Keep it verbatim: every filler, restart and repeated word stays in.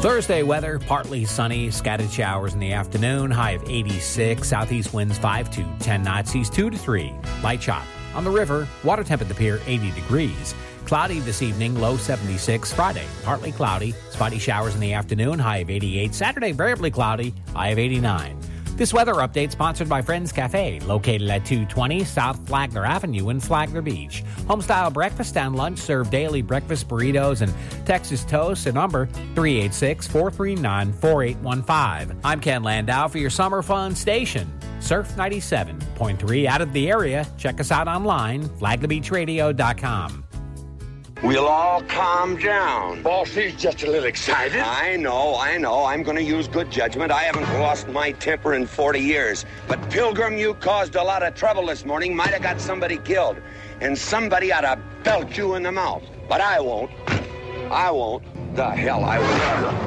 Thursday weather, partly sunny, scattered showers in the afternoon, high of eighty-six, southeast winds five to ten knots, east two to three, light chop. On the river, water temp at the pier eighty degrees. Cloudy this evening, low seventy-six. Friday, partly cloudy, spotty showers in the afternoon, high of eighty-eight. Saturday, variably cloudy, high of eighty-nine. This weather update sponsored by Friends Cafe, located at two twenty South Flagler Avenue in Flagler Beach. Homestyle breakfast and lunch serve daily breakfast burritos and Texas toast at number three eight six, four three nine, four eight one five. I'm Ken Landau for your summer fun station. Surf ninety-seven point three out of the area. Check us out online, flagler beach radio dot com. We'll all calm down. Boss, he's just a little excited. I know, I know. I'm going to use good judgment. I haven't lost my temper in forty years. But, Pilgrim, you caused a lot of trouble this morning. Might have got somebody killed. And somebody ought to belt you in the mouth. But I won't. I won't. The hell I will never.